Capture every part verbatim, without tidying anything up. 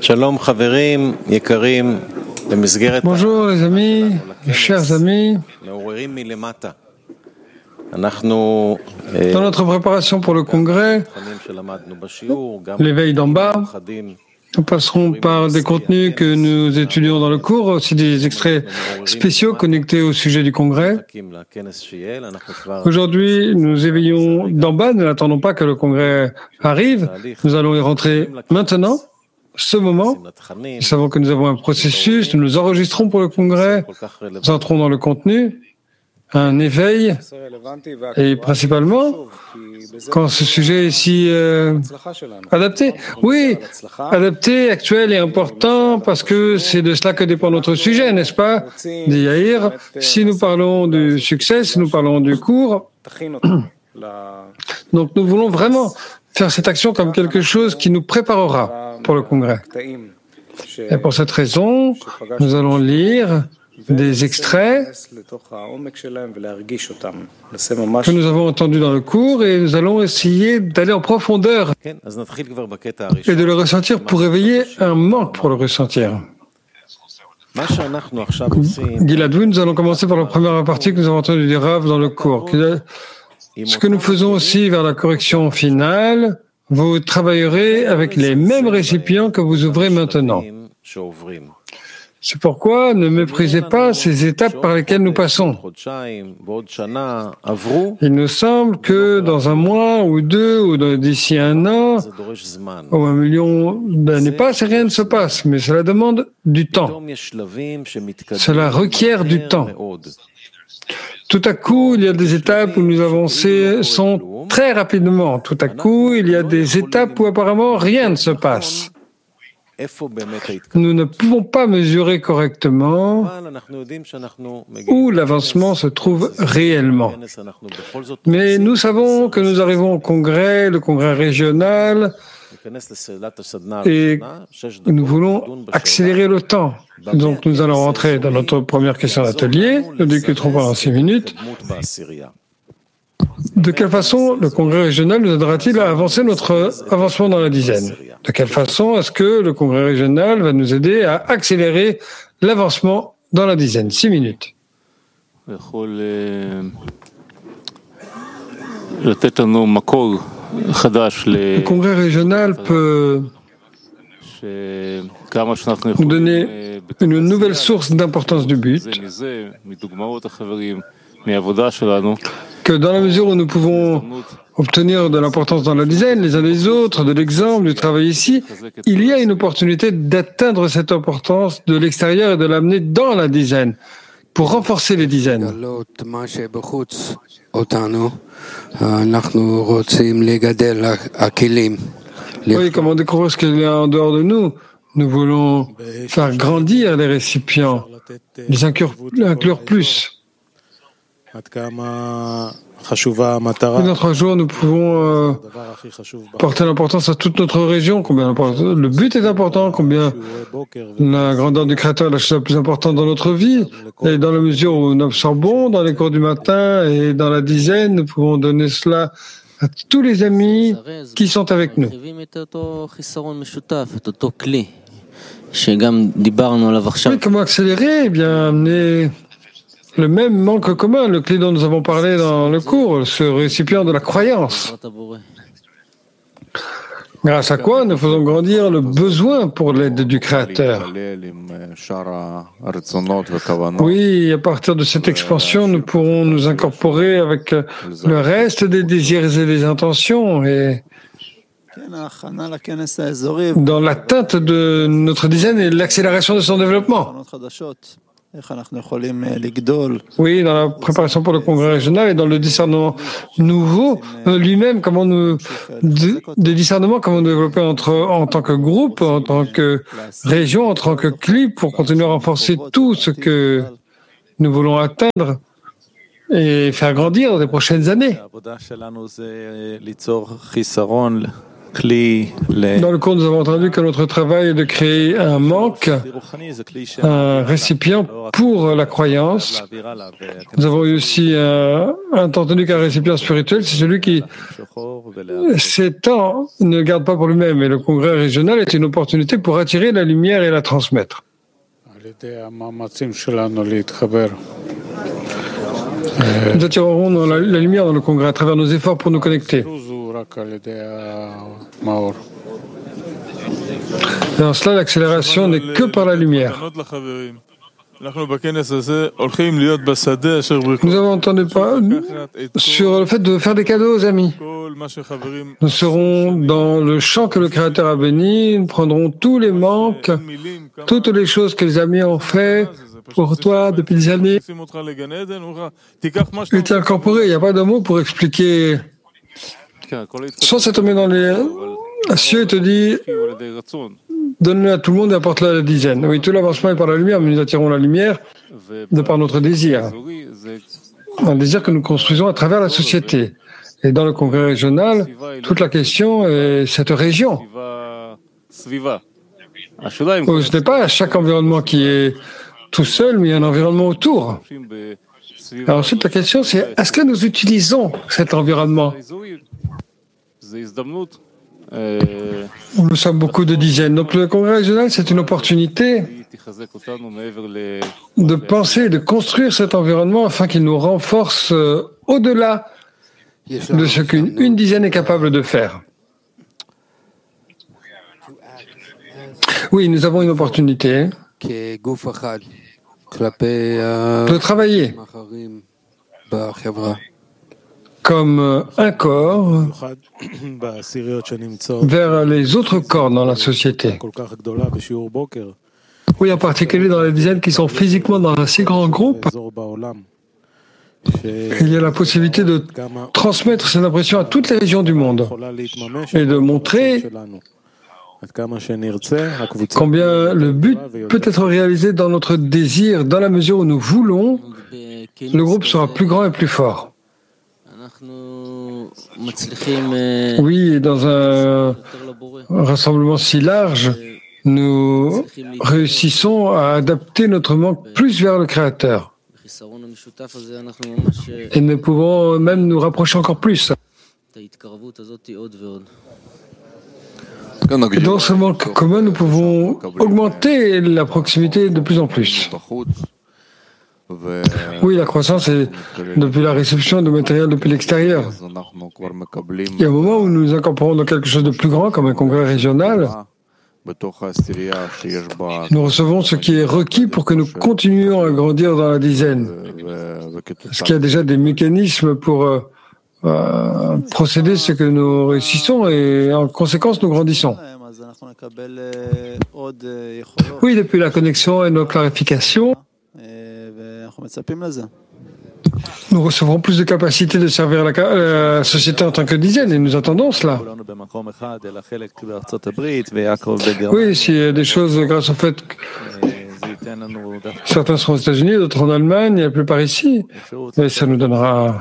Bonjour les amis, les chers amis. Dans notre préparation pour le congrès, l'éveil d'en bas, nous passerons par des contenus que nous étudions dans le cours, aussi des extraits spéciaux connectés au sujet du congrès. Aujourd'hui, nous éveillons d'en bas, nous n'attendons pas que le congrès arrive, nous allons y rentrer maintenant, ce moment. Nous savons que nous avons un processus, nous nous enregistrons pour le congrès, nous entrons dans le contenu, un éveil, et principalement, quand ce sujet est si euh, adapté. Oui, adapté, actuel et important, parce que c'est de cela que dépend notre sujet, n'est-ce pas, dit Yair? Si nous parlons du succès, si nous parlons du cours, donc nous voulons vraiment faire cette action comme quelque chose qui nous préparera pour le congrès. Et pour cette raison, nous allons lire des extraits que nous avons entendus dans le cours et nous allons essayer d'aller en profondeur et de le ressentir pour réveiller un manque pour le ressentir. Gilad, oui, nous allons commencer par la première partie que nous avons entendue du Rav dans le cours. Ce que nous faisons aussi vers la correction finale, vous travaillerez avec les mêmes récipients que vous ouvrez maintenant. C'est pourquoi ne méprisez pas ces étapes par lesquelles nous passons. Il nous semble que dans un mois ou deux, ou d'ici un an, ou un million d'années passent et rien ne se passe, mais cela demande du temps. Cela requiert du temps. Tout à coup, il y a des étapes où nous avançons très rapidement. Tout à coup, il y a des étapes où apparemment rien ne se passe. Nous ne pouvons pas mesurer correctement où l'avancement se trouve réellement. Mais nous savons que nous arrivons au congrès, le congrès régional, et nous voulons accélérer le temps. Donc nous allons rentrer dans notre première question d'atelier, nous discuterons pendant six minutes. De quelle façon le congrès régional nous aidera-t-il à avancer notre avancement dans la dizaine? De quelle façon est-ce que le congrès régional va nous aider à accélérer l'avancement dans la dizaine? Six minutes. Le congrès régional peut nous donner une nouvelle source d'importance du but, que dans la mesure où nous pouvons obtenir de l'importance dans la dizaine, les uns des autres, de l'exemple, du travail ici, il y a une opportunité d'atteindre cette importance de l'extérieur et de l'amener dans la dizaine, pour renforcer les dizaines. Oui, comme on découvre ce qu'il y a en dehors de nous, nous voulons faire grandir les récipients, les inclure, inclure plus. Dans trois jours, nous pouvons euh, porter l'importance à toute notre région, combien le but est important, combien la grandeur du Créateur est la chose la plus importante dans notre vie, et dans la mesure où nous absorbons dans les cours du matin et dans la dizaine, nous pouvons donner cela à tous les amis qui sont avec nous. Oui, comment accélérer? Eh bien, amener le même manque commun, le clé dont nous avons parlé dans le cours, ce récipient de la croyance. Grâce à quoi nous faisons grandir le besoin pour l'aide du Créateur. Oui, à partir de cette expansion, nous pourrons nous incorporer avec le reste des désirs et des intentions et dans l'atteinte de notre dizaine et l'accélération de son développement. Oui, dans la préparation pour le congrès régional et dans le discernement nouveau, euh, lui-même, comment nous, de, de discernement, comment nous développer entre, en tant que groupe, en tant que région, en tant que clip, pour continuer à renforcer tout ce que nous voulons atteindre et faire grandir dans les prochaines années. Dans le cours, nous avons entendu que notre travail est de créer un manque, un récipient pour la croyance. Nous avons eu aussi euh, entendu qu'un récipient spirituel, c'est celui qui s'étend, ne garde pas pour lui-même. Et le congrès régional est une opportunité pour attirer la lumière et la transmettre. Nous attirerons dans la, la lumière dans le congrès à travers nos efforts pour nous connecter. Dans cela, l'accélération n'est que par la lumière. Nous avons entendu pas sur le fait de faire des cadeaux aux amis. Nous serons dans le champ que le Créateur a béni, nous prendrons tous les manques, toutes les choses que les amis ont fait pour toi depuis des années. Et tu as incorporé, il n'y a pas de mots pour expliquer. Soit ça te met dans les cieux et te dit donne-le à tout le monde et apporte-le à la dizaine. Oui, tout l'avancement est par la lumière, mais nous attirons la lumière de par notre désir. Un désir que nous construisons à travers la société. Et dans le congrès régional, toute la question est cette région. Ce n'est pas chaque environnement qui est tout seul, mais il y a un environnement autour. Alors ensuite, la question c'est, est-ce que nous utilisons cet environnement ? Nous sommes beaucoup de dizaines. Donc le congrès régional, c'est une opportunité de penser, de construire cet environnement afin qu'il nous renforce euh, au-delà de ce qu'une une dizaine est capable de faire. Oui, nous avons une opportunité de travailler comme un corps vers les autres corps dans la société. Oui, en particulier dans les dizaines qui sont physiquement dans un si grand groupe. Il y a la possibilité de transmettre cette impression à toutes les régions du monde et de montrer combien le but peut être réalisé dans notre désir, dans la mesure où nous voulons, le groupe sera plus grand et plus fort. Oui, dans un rassemblement si large, nous réussissons à adapter notre manque plus vers le Créateur. Et nous pouvons même nous rapprocher encore plus. Et dans ce manque commun, nous pouvons augmenter la proximité de plus en plus. Oui, la croissance est depuis la réception de matériel depuis l'extérieur. Il y a un moment où nous incorporons dans quelque chose de plus grand, comme un congrès régional. Nous recevons ce qui est requis pour que nous continuions à grandir dans la dizaine. Parce qu'il y a déjà des mécanismes pour euh, euh, procéder ce que nous réussissons et en conséquence nous grandissons. Oui, depuis la connexion et nos clarifications, nous recevrons plus de capacité de servir la, la société en tant que dizaine et nous attendons cela. Oui, s'il y a des choses grâce au fait que certains seront aux États-Unis, d'autres en Allemagne, et la plupart ici, et ça nous donnera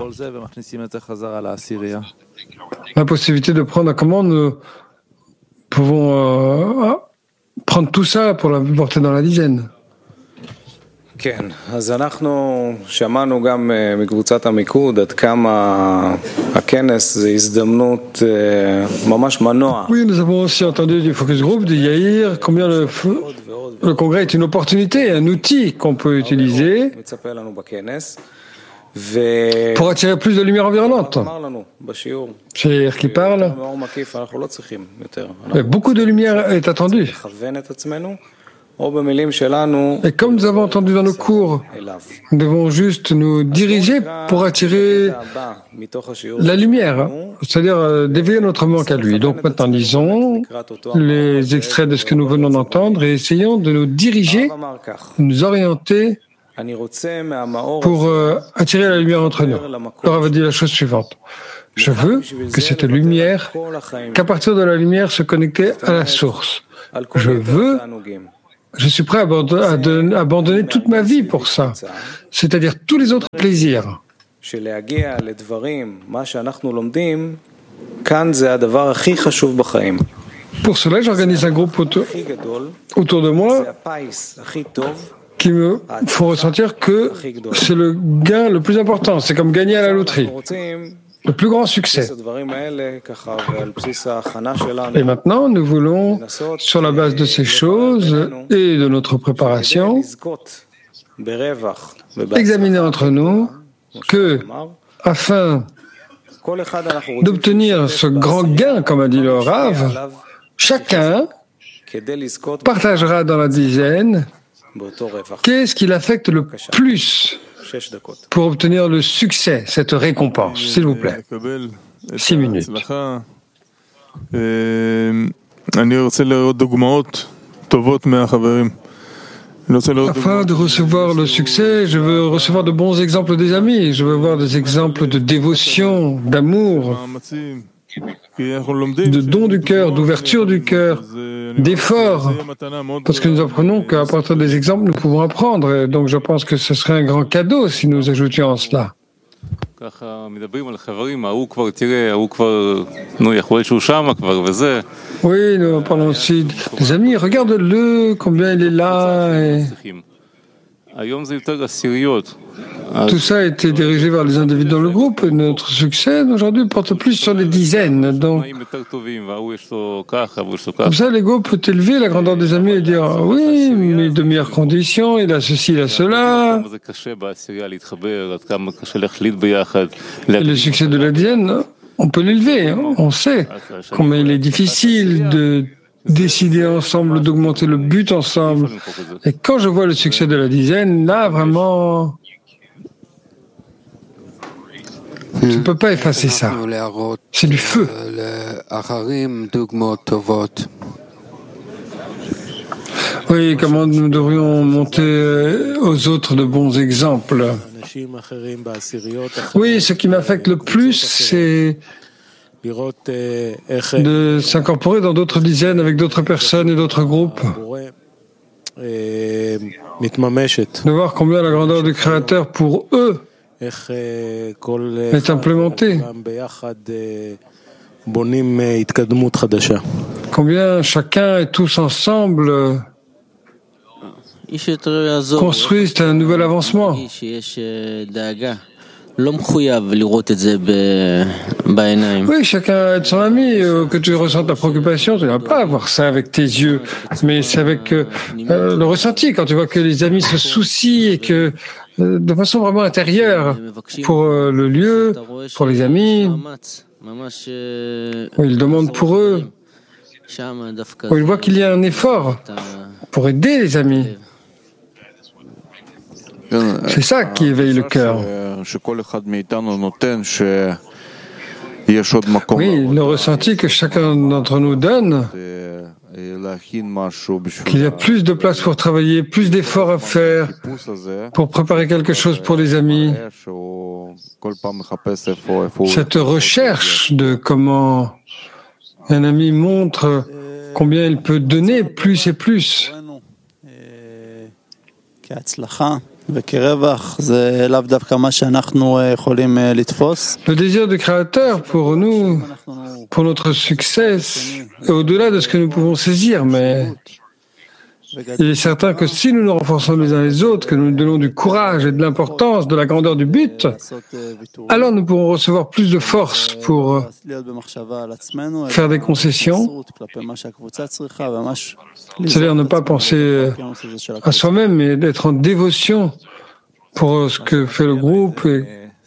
la possibilité de prendre comment nous pouvons euh, prendre tout ça pour la porter dans la dizaine. כן, אז אנחנו שמענו גם מקבוצת המיקוד עד כמה הכנס זה הזדמנות ממש מנוע. Oui, nous avons aussi entendu du focus group de Yair combien le, le congrès est une opportunité, un outil qu'on peut utiliser pour attirer plus de lumière environnante. C'est Yair qui parle. Et beaucoup de lumière est attendue. Et comme nous avons entendu dans nos cours, nous devons juste nous diriger pour attirer la lumière, c'est-à-dire d'éveiller notre manque à lui. Donc maintenant, lisons les extraits de ce que nous venons d'entendre et essayons de nous diriger, de nous orienter pour euh, attirer la lumière entre nous. Alors, on va dire la chose suivante. Je veux que cette lumière, qu'à partir de la lumière, se connecter à la source. Je veux Je suis prêt à abandonner, à abandonner toute ma vie pour ça, c'est-à-dire tous les autres plaisirs. Pour cela, j'organise un groupe autour, autour de moi qui me font ressentir que c'est le gain le plus important. C'est comme gagner à la loterie. Le plus grand succès. Et maintenant, nous voulons, sur la base de ces choses et de notre préparation, examiner entre nous que, afin d'obtenir ce grand gain, comme a dit le Rav, chacun partagera dans la dizaine qu'est-ce qui l'affecte le plus pour obtenir le succès, cette récompense. S'il vous plaît. Six minutes. Afin de recevoir le succès, je veux recevoir de bons exemples des amis, je veux voir des exemples de dévotion, d'amour, de don du cœur, d'ouverture du cœur, d'effort, parce que nous apprenons qu'à partir des exemples, nous pouvons apprendre. Et donc je pense que ce serait un grand cadeau si nous ajoutions cela. Oui, nous parlons aussi des amis. Regarde-le, combien il est là. Et... Tout ça a été dirigé vers les individus dans le groupe et notre succès aujourd'hui porte plus sur les dizaines. Donc, comme ça, l'ego peut élever la grandeur des amis et dire ah, oui, mais de meilleures conditions, il a ceci, il a cela. Et le succès de la dizaine, on peut l'élever. On sait combien il est difficile de décider ensemble, d'augmenter le but ensemble. Et quand je vois le succès de la dizaine, là, vraiment, je ne peux pas effacer ça. C'est du feu. Oui, comment nous devrions monter aux autres de bons exemples. Oui, ce qui m'affecte le plus, c'est de s'incorporer dans d'autres dizaines avec d'autres personnes et d'autres groupes. De voir combien la grandeur du Créateur pour eux est implémentée. Combien chacun et tous ensemble construisent un nouvel avancement. Oui, chacun aide son ami, euh, que tu ressentes la préoccupation, tu ne vas pas voir ça avec tes yeux, mais c'est avec euh, euh, le ressenti, quand tu vois que les amis se soucient et que, euh, de façon vraiment intérieure, pour euh, le lieu, pour les amis, où ils demandent pour eux, où ils voient qu'il y a un effort pour aider les amis. C'est ça qui éveille le cœur. Oui, le ressenti que chacun d'entre nous donne, qu'il y a plus de place pour travailler, plus d'efforts à faire pour préparer quelque chose pour les amis. Cette recherche de comment un ami montre combien il peut donner plus et plus. Le désir du Créateur pour nous, pour notre succès, est au-delà de ce que nous pouvons saisir, mais il est certain que si nous nous renforçons les uns les autres, que nous donnons du courage et de l'importance, de la grandeur du but, alors nous pourrons recevoir plus de force pour faire des concessions, c'est-à-dire ne pas penser à soi-même, mais d'être en dévotion pour ce que fait le groupe. Et...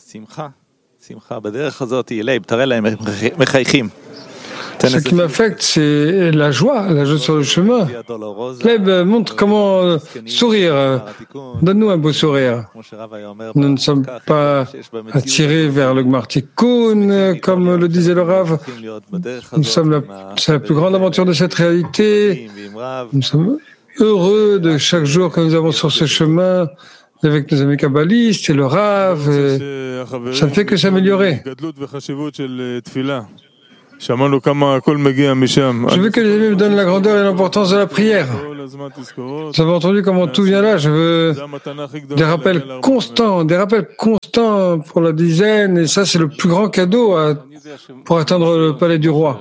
Ce qui m'affecte, c'est la joie, la joie sur le chemin. Leb, montre comment sourire. Donne-nous un beau sourire. Nous ne sommes pas attirés vers le Gmar Tikkun, comme le disait le Rav. Nous sommes la, c'est la plus grande aventure de cette réalité. Nous sommes heureux de chaque jour que nous avons sur ce chemin avec nos amis kabbalistes et le Rav. Et ça ne fait que s'améliorer. Je veux que les amis me donnent la grandeur et l'importance de la prière. Vous avez entendu comment tout vient là. Je veux des rappels constants, des rappels constants temps pour la dizaine, et ça c'est le plus grand cadeau à, pour atteindre le palais du roi.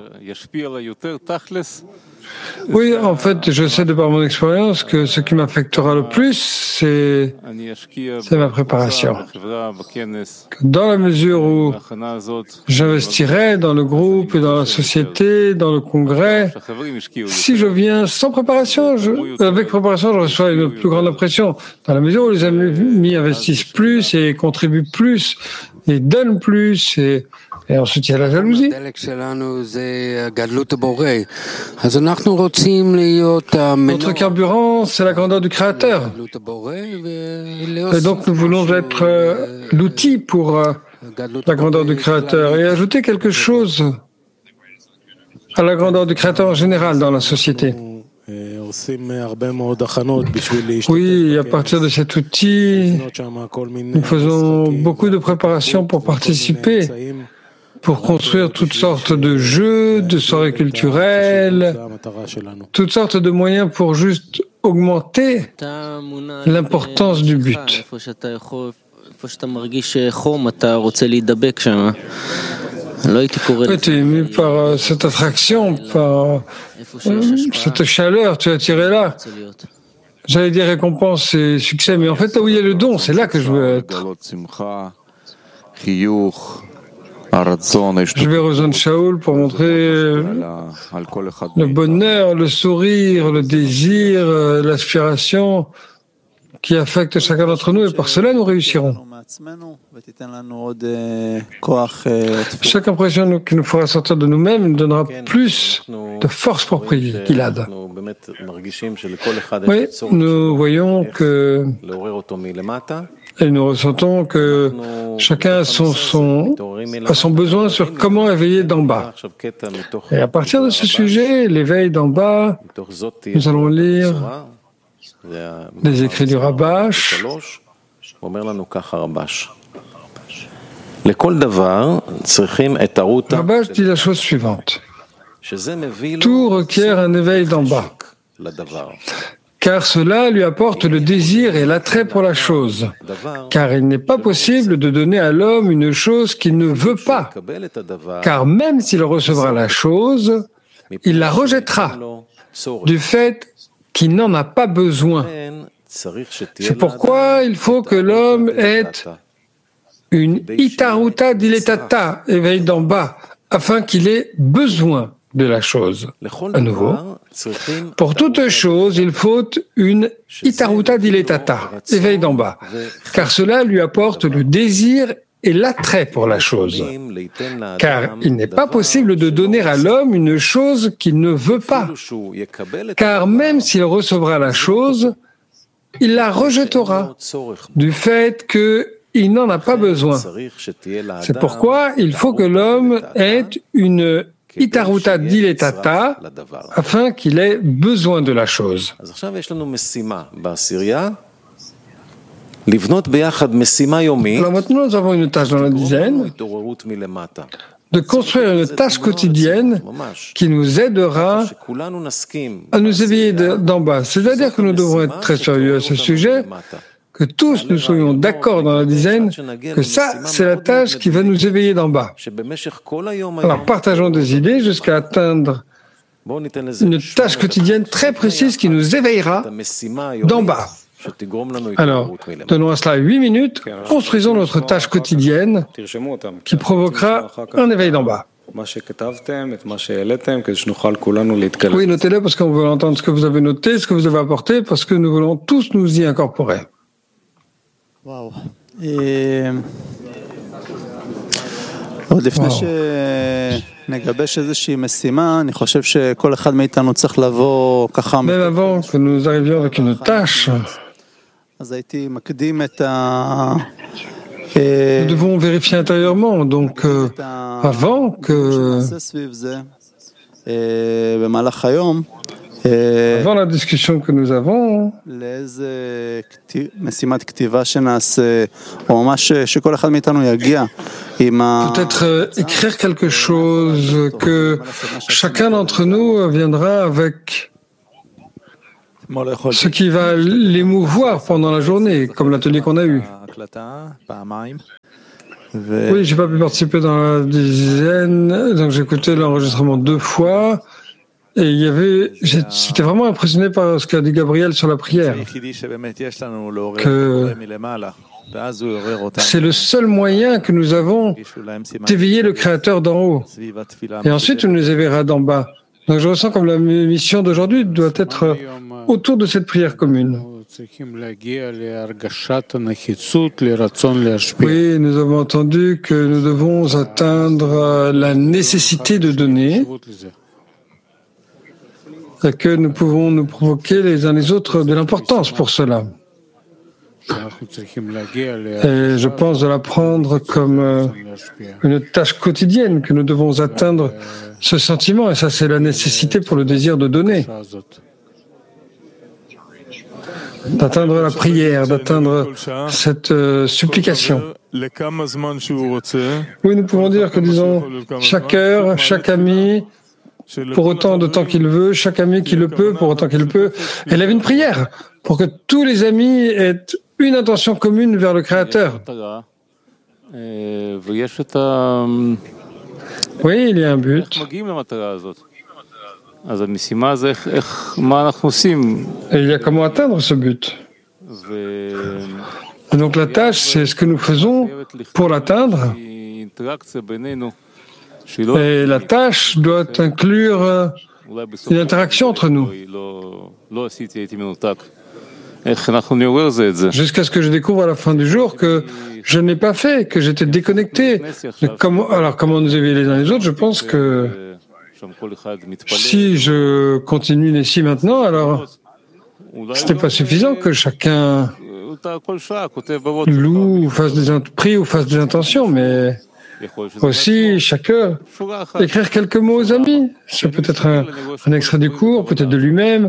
Oui, en fait, je sais de par mon expérience que ce qui m'affectera le plus, c'est, c'est ma préparation. Que dans la mesure où j'investirai dans le groupe et dans la société, dans le congrès, si je viens sans préparation, je, avec préparation, je reçois une plus grande impression. Dans la mesure où les amis investissent plus et contribuent plus et donnent plus et Et ensuite, il y a la jalousie. Notre carburant, c'est la grandeur du Créateur. Et donc, nous voulons être euh, l'outil pour euh, la grandeur du Créateur et ajouter quelque chose à la grandeur du Créateur en général dans la société. Oui, à partir de cet outil, nous faisons beaucoup de préparations pour participer, pour construire toutes sortes de jeux, de soirées culturelles, toutes sortes de moyens pour juste augmenter l'importance du but. Oui, tu es ému par cette attraction, par euh, cette chaleur, tu es attiré là. J'allais dire récompense et succès, mais en fait, là où il y a le don, c'est là que je veux être. Je vais rejoindre Shaul pour montrer le bonheur, le sourire, le désir, l'aspiration qui affecte chacun d'entre nous et par cela nous réussirons. Chaque impression qui nous fera sortir de nous-mêmes nous donnera plus de force pour prier, Gilad. Oui, nous voyons que et nous ressentons que chacun a son, son, a son besoin sur comment éveiller d'en bas. Et à partir de ce sujet, l'éveil d'en bas, nous allons lire les écrits du Rabash. Rabash dit la chose suivante. Tout requiert un éveil d'en bas, car cela lui apporte le désir et l'attrait pour la chose, car il n'est pas possible de donner à l'homme une chose qu'il ne veut pas, car même s'il recevra la chose, il la rejettera du fait qu'il n'en a pas besoin. C'est pourquoi il faut que l'homme ait une itaruta diletata, éveil d'en bas, afin qu'il ait besoin de la chose. À nouveau, pour toute chose, il faut une itaruta diletata, éveil d'en bas, car cela lui apporte le désir et l'attrait pour la chose. Car il n'est pas possible de donner à l'homme une chose qu'il ne veut pas, car même s'il recevra la chose, il la rejettera du fait qu'il n'en a pas besoin. C'est pourquoi il faut que l'homme ait une itaruta diletata afin qu'il ait besoin de la chose. Alors maintenant, nous avons une tâche dans la dizaine de construire une tâche quotidienne qui nous aidera à nous éveiller d'en bas. C'est-à-dire que nous devons être très sérieux à ce sujet, que tous nous soyons d'accord dans la dizaine que ça, c'est la tâche qui va nous éveiller d'en bas. Alors partageons des idées jusqu'à atteindre une tâche quotidienne très précise qui nous éveillera d'en bas. Alors, donnons à cela huit minutes, construisons notre tâche quotidienne qui provoquera un éveil d'en bas. Oui, notez-le parce qu'on veut entendre ce que vous avez noté, ce que vous avez apporté, parce que nous voulons tous nous y incorporer. Wow. עוד לפני שנגבש איזושהי משימה, אני חושב שכל אחד מאיתנו צריך לבוא ככה... Même avant que nous arrivions avec une tâche, אז הייתי מקדים את ה... nous devons vérifier intérieurement, donc euh, avant que... במהלך היום, avant la discussion que nous avons, לאיזה משימת כתיבה שנעשה, או ממש שכל אחד מאיתנו יגיע עם ה... peut-être euh, écrire quelque chose que chacun d'entre nous viendra avec ce qui va l'émouvoir pendant la journée, comme l'atelier qu'on a eu. Oui, j'ai pas pu participer dans la dizaine, donc j'ai écouté l'enregistrement deux fois. Et il y avait, j'étais vraiment impressionné par ce qu'a dit Gabriel sur la prière. Que c'est le seul moyen que nous avons d'éveiller le Créateur d'en haut. Et ensuite, on nous éveillera d'en bas. Donc je ressens comme la mission d'aujourd'hui doit être autour de cette prière commune. Oui, nous avons entendu que nous devons atteindre la nécessité de donner et que nous pouvons nous provoquer les uns les autres de l'importance pour cela. Et je pense de la prendre comme une tâche quotidienne, que nous devons atteindre ce sentiment, et ça c'est la nécessité pour le désir de donner. D'atteindre la prière, d'atteindre cette euh, supplication. Oui, nous pouvons dire que, disons, chaque heure, chaque ami, pour autant de temps qu'il veut, chaque ami qui le peut, pour autant qu'il le peut, élève une prière, pour que tous les amis aient une intention commune vers le Créateur. Oui, il y a un but. Et il y a comment atteindre ce but. Et donc la tâche, c'est ce que nous faisons pour l'atteindre. Et la tâche doit inclure une interaction entre nous. Jusqu'à ce que je découvre à la fin du jour que je n'ai pas fait, que j'étais déconnecté. Comment, alors comment nous éveiller les uns les autres? Je pense que si je continue ici maintenant, alors ce n'est pas suffisant que chacun loue ou fasse des prie ou fasse des intentions, mais aussi chaque heure écrire quelques mots aux amis. Ça peut être un, un extrait du cours, peut-être de lui-même.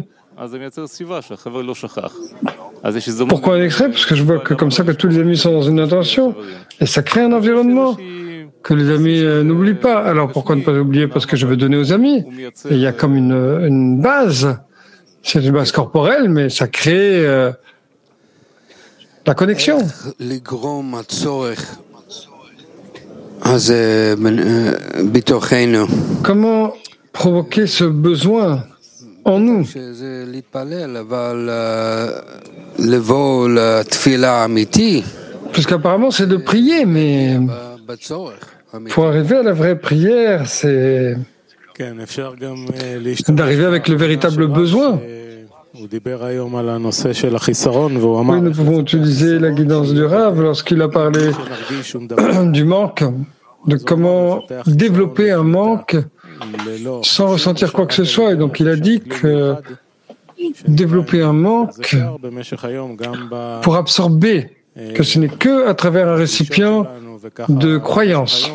Pourquoi un extrait? Parce que je vois que comme ça que tous les amis sont dans une intention et ça crée un environnement que les amis euh, n'oublient pas. Alors pourquoi ne pas oublier? Parce que je veux donner aux amis. Et il y a comme une, une base. C'est une base corporelle, mais ça crée euh, la connexion. Comment provoquer ce besoin en nous? Puisqu'apparemment c'est de prier, mais pour arriver à la vraie prière, c'est d'arriver avec le véritable besoin. Oui, nous pouvons utiliser la guidance du Rav lorsqu'il a parlé du manque, de comment développer un manque sans ressentir quoi que ce soit. Et donc il a dit que développer un manque pour absorber, que ce n'est que à travers un récipient de croyance.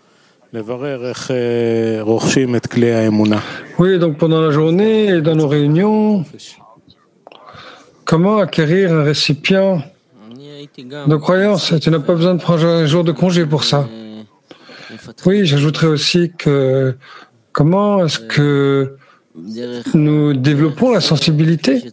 Oui, donc pendant la journée et dans nos réunions, comment acquérir un récipient de croyance? Tu n'as pas besoin de prendre un jour de congé pour ça. Oui, j'ajouterais aussi que comment est-ce que nous développons la sensibilité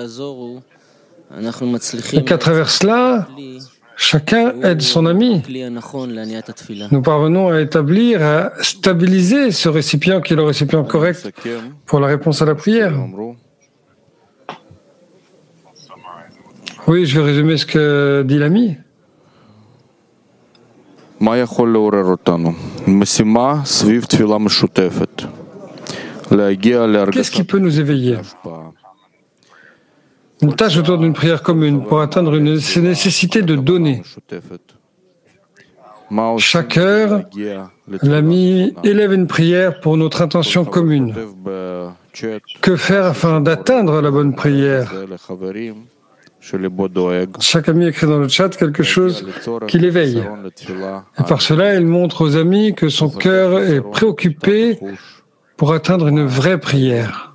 et qu'à travers cela, chacun aide son ami. Nous parvenons à établir, à stabiliser ce récipient qui est le récipient correct pour la réponse à la prière. Oui, je vais résumer ce que dit l'ami. Qu'est-ce qui peut nous éveiller? Une tâche autour d'une prière commune pour atteindre une nécessité de donner. Chaque heure, l'ami élève une prière pour notre intention commune. Que faire afin d'atteindre la bonne prière? Chaque ami écrit dans le chat quelque chose qui l'éveille. Et par cela, il montre aux amis que son cœur est préoccupé pour atteindre une vraie prière.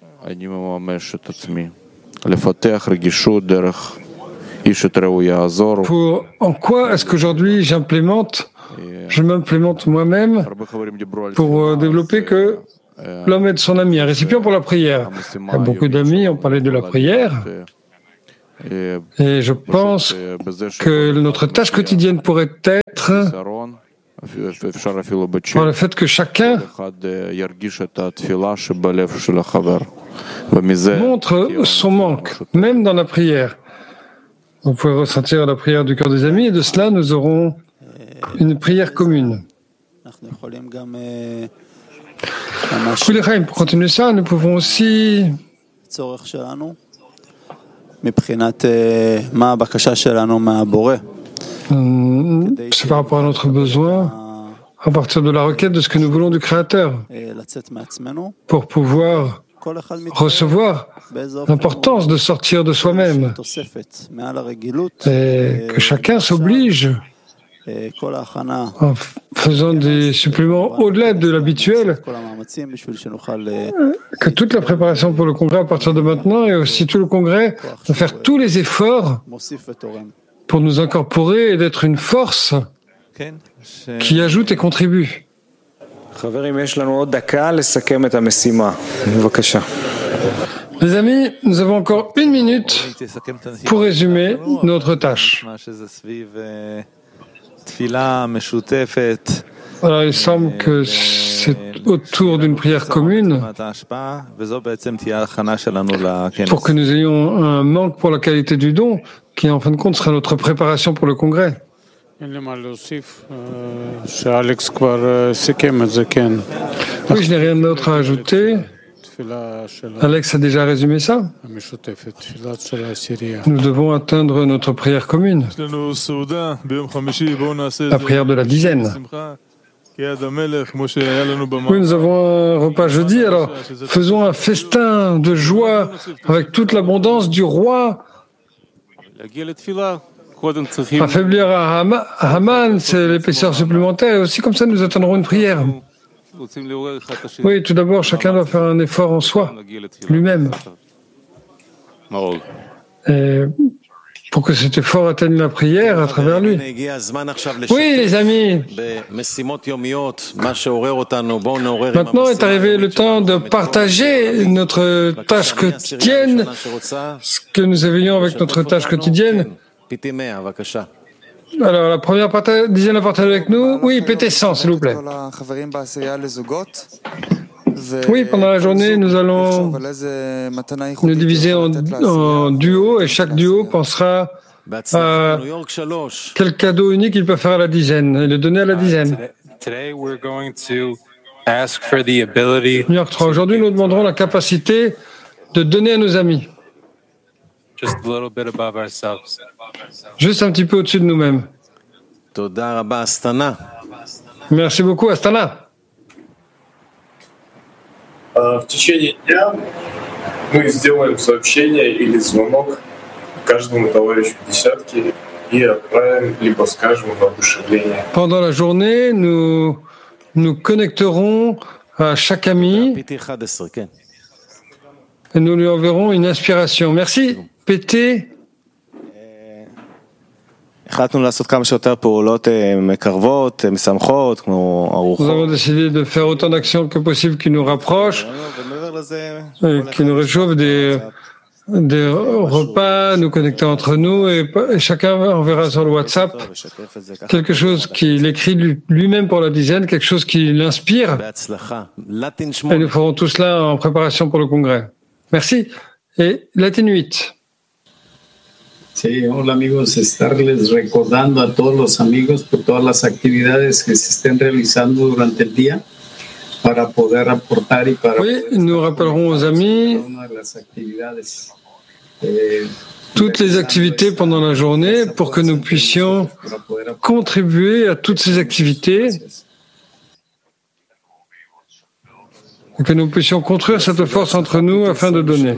Pour, en quoi est-ce qu'aujourd'hui j'implémente, je m'implémente moi-même pour développer que l'homme aide son ami, un récipient pour la prière. Il y a beaucoup d'amis ont parlé de la prière. Et je pense que notre tâche quotidienne pourrait être par le fait que chacun montre son manque, même dans la prière. Vous pouvez ressentir la prière du cœur des amis et de cela nous aurons une prière commune. Pour continuer ça, nous pouvons aussi c'est par rapport à notre besoin, à partir de la requête de ce que nous voulons du Créateur, pour pouvoir recevoir l'importance de sortir de soi-même et que chacun s'oblige en faisant des suppléments au-delà de l'habituel, que toute la préparation pour le congrès à partir de maintenant et aussi tout le congrès de faire tous les efforts pour nous incorporer et d'être une force qui ajoute et contribue. Les amis, nous avons encore une minute pour résumer notre tâche. Alors, il semble que c'est autour d'une prière commune pour que nous ayons un manque pour la qualité du don, qui en fin de compte sera notre préparation pour le congrès. Oui, je n'ai rien d'autre à ajouter. Alex a déjà résumé ça. Nous devons atteindre notre prière commune, la prière de la dizaine. Oui, nous avons un repas jeudi, alors faisons un festin de joie avec toute l'abondance du roi. Affaiblir à Haman, c'est l'épaisseur supplémentaire, et aussi comme ça nous atteindrons une prière. Oui, tout d'abord, chacun doit faire un effort en soi, lui-même. Et pour que cet effort atteigne la prière à travers lui. Oui, les amis. Maintenant est arrivé le temps de partager notre tâche quotidienne, ce que nous éveillons avec notre tâche quotidienne. Alors, la première dizaine à partager avec nous. Oui, P T cent, s'il vous plaît. Oui, pendant la journée, nous allons nous diviser en, en duos et chaque duo pensera à quel cadeau unique il peut faire à la dizaine et le donner à la dizaine. New York trois. Aujourd'hui, nous demanderons la capacité de donner à nos amis. Juste un petit peu au-dessus de nous-mêmes. Merci beaucoup, Astana. В течение дня мы сделаем сообщение или звонок каждому товарищу десятки и отправим, либо скажем воодушевление. Pendant la journée, nous nous connecterons à chaque ami et nous lui enverrons une inspiration. Merci, P T. Nous avons décidé de faire autant d'actions que possible qui nous rapprochent, qui nous réchauffent des, des repas, nous connecter entre nous et, et chacun enverra sur le WhatsApp quelque chose qu'il écrit lui-même pour la dizaine, quelque chose qui l'inspire. Et nous ferons tout cela en préparation pour le congrès. Merci. Et Latin huit. Sí, hola amigos, estarles recordando a todos los amigos por todas las actividades que se estén realizando durante el día para poder aportar y para oui, nous rappellerons aux amis toutes les activités pendant la journée pour que nous puissions contribuer à toutes ces activités et que nous puissions construire cette force entre nous afin de donner.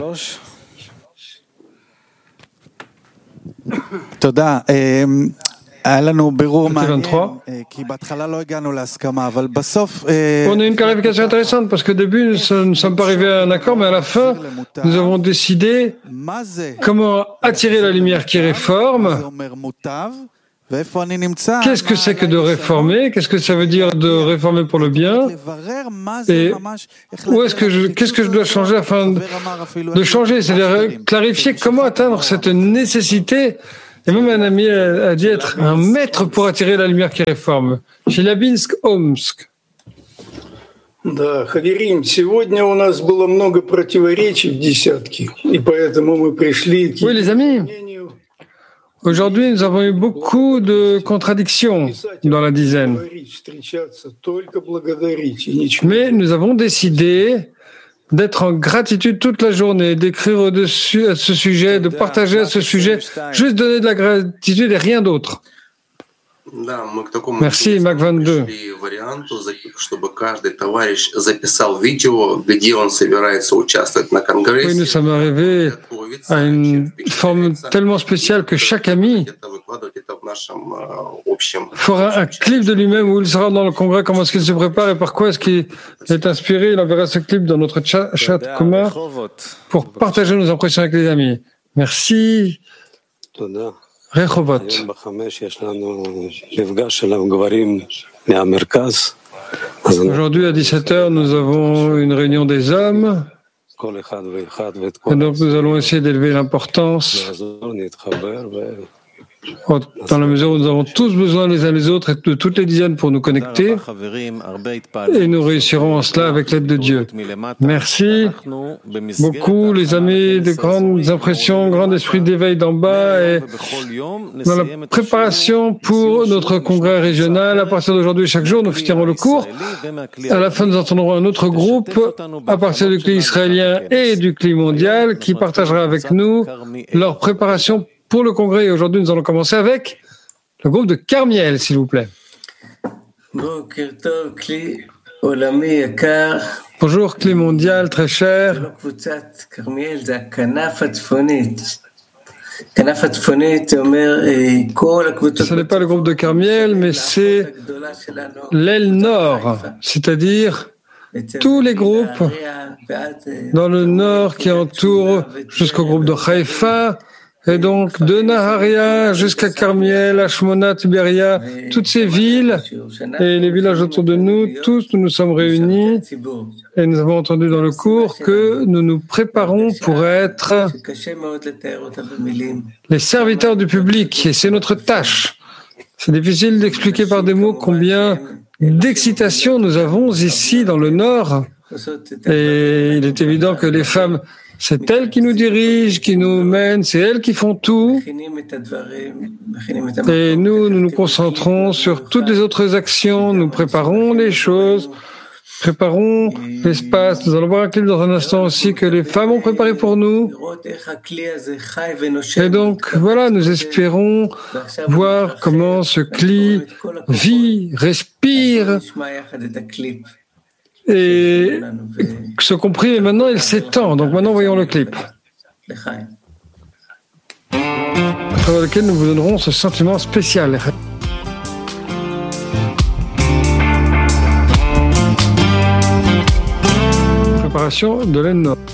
תודה. היה לנו בירור מעניין, כי בהתחלה לא הגענו להסכמה, אבל בסוף... On a une clarification intéressante, parce qu'au début, nous ne sommes pas arrivés à un accord, mais à la fin, nous avons décidé comment attirer la lumière qui réforme Qu'est-ce que c'est que de réformer? Qu'est-ce que ça veut dire de réformer pour le bien? Et où est-ce que je, qu'est-ce que je dois changer afin de, de changer? C'est-à-dire clarifier comment atteindre cette nécessité. Et même un ami a, a dit être un maître pour attirer la lumière qui réforme. Chelyabinsk, Omsk. Да, Хаверим, сегодня у нас было много противоречий в десятке, и поэтому мы пришли к... Oui, les amis. Aujourd'hui, nous avons eu beaucoup de contradictions dans la dizaine. Mais nous avons décidé d'être en gratitude toute la journée, d'écrire au-dessus à ce sujet, de partager à ce sujet, juste donner de la gratitude et rien d'autre. Merci, Mac vingt-deux. Oui, nous sommes arrivés à une forme tellement spéciale que chaque ami fera un clip de lui-même où il sera dans le congrès, comment est-ce qu'il se prépare et par quoi est-ce qu'il est inspiré. Il enverra ce clip dans notre chat, chat commun pour partager nos impressions avec les amis. Merci. Rehovot. Aujourd'hui à dix-sept heures, nous avons une réunion des hommes. Et donc nous allons essayer d'élever l'importance dans la mesure où nous avons tous besoin les uns les autres et de toutes les dizaines pour nous connecter, et nous réussirons en cela avec l'aide de Dieu. Merci beaucoup les amis, de grandes impressions, grand esprit d'éveil d'en bas, et dans la préparation pour notre congrès régional. À partir d'aujourd'hui, chaque jour, nous finirons le cours. À la fin, nous entendrons un autre groupe à partir du cli israélien et du cli mondial qui partagera avec nous leur préparation pour le congrès. Et aujourd'hui, nous allons commencer avec le groupe de Carmiel, s'il vous plaît. Bonjour, cli mondial, très cher. Ce n'est pas le groupe de Carmiel, mais c'est l'aile nord, c'est-à-dire tous les groupes dans le nord qui entourent jusqu'au groupe de Haïfa. Et donc, de Naharia jusqu'à Carmiel, Ashmona, Tiberia, toutes ces villes et les villages autour de nous, tous nous nous sommes réunis et nous avons entendu dans le cours que nous nous préparons pour être les serviteurs du public et c'est notre tâche. C'est difficile d'expliquer par des mots combien d'excitation nous avons ici dans le Nord et il est évident que les femmes, c'est elles qui nous dirigent, qui nous mènent, c'est elles qui font tout. Et nous, nous nous concentrons sur toutes les autres actions, nous préparons les choses, préparons l'espace. Nous allons voir un clip dans un instant aussi que les femmes ont préparé pour nous. Et donc, voilà, nous espérons voir comment ce cli vit, respire, et ce compris, et maintenant il s'étend. Donc maintenant voyons le clip à travers lequel nous vous donnerons ce sentiment spécial. Préparation de l'aile nord.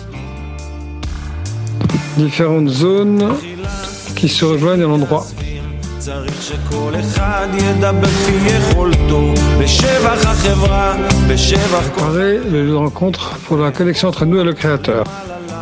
Différentes zones qui se rejoignent à l'endroit. Préparer le lieu de rencontre pour la connexion entre nous et le Créateur.